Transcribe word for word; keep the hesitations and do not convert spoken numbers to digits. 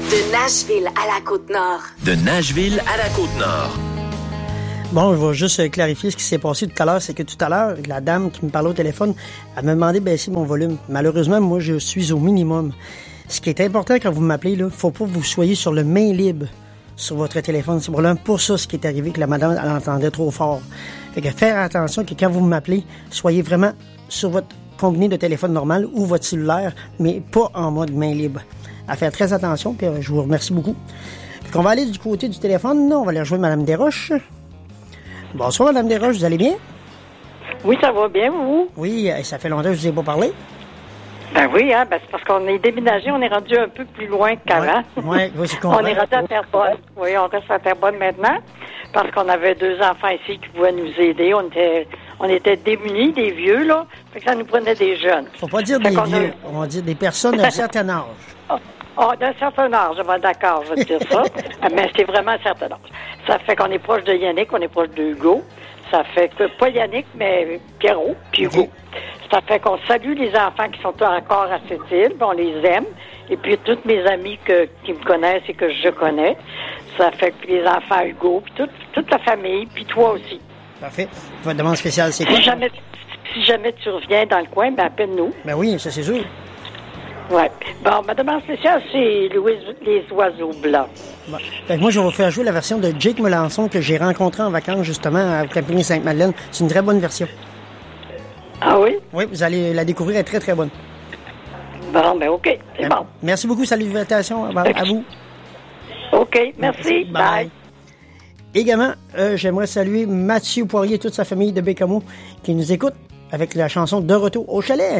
De Nashville à la Côte-Nord. De Nashville à la Côte-Nord. Bon, je vais juste clarifier ce qui s'est passé tout à l'heure. C'est que tout à l'heure, la dame qui me parlait au téléphone, elle m'a demandé de baisser mon volume. Malheureusement, moi, je suis au minimum. Ce qui est important quand vous m'appelez, là, faut pas que vous soyez sur le main libre sur votre téléphone. C'est probablement pour ça ce qui est arrivé, que la madame, elle entendait trop fort. Fait que faire attention que quand vous m'appelez, soyez vraiment sur votre combiné de téléphone normal ou votre cellulaire, mais pas en mode main libre. À faire très attention, puis je vous remercie beaucoup. Puis on va aller du côté du téléphone, là, on va aller rejoindre Mme Desroches. Bonsoir, Mme Desroches, vous allez bien? Oui, ça va bien, vous? Oui, ça fait longtemps que je vous ai pas parlé. Ben oui, hein, ben c'est parce qu'on est déménagé, on est rendu un peu plus loin qu'avant. Oui, ouais, ouais, c'est compris. On est rendu à Terrebonne. Oui, on reste à Terrebonne maintenant, parce qu'on avait deux enfants ici qui pouvaient nous aider. On était, on était démunis, des vieux, là, fait que ça nous prenait des jeunes. Faut pas dire fait des vieux, a... on va dire des personnes d'un certain âge. Oh, oh, d'un certain âge, je vais d'accord, je vais dire ça, mais c'est vraiment un certain âge. Ça fait qu'on est proche de Yannick, on est proche de Hugo. Ça fait que, pas Yannick, mais Pierrot, puis Hugo. Okay. Ça fait qu'on salue les enfants qui sont encore à cette île, on les aime. Et puis toutes mes amis que, qui me connaissent et que je connais. Ça fait que les enfants Hugo, puis toute, toute la famille, puis toi aussi. Parfait. Votre demande spéciale, c'est quoi? Si jamais, si jamais tu reviens dans le coin, ben appelle-nous. Ben oui, ça c'est sûr. Oui. Bon, ma demande spéciale, c'est Louise, les oiseaux blancs. Bon. Fait que moi, je vais vous faire jouer la version de Jake Melançon que j'ai rencontré en vacances, justement, à Campigny-Sainte-Madeleine. C'est une très bonne version. Ah oui? Oui, vous allez la découvrir, elle est très, très bonne. Bon, ben OK, c'est ben, bon. Merci beaucoup, salutations à, à vous. OK, merci, bye. bye. Également, euh, j'aimerais saluer Mathieu Poirier et toute sa famille de Bécamo qui nous écoute avec la chanson « De retour au chalet ».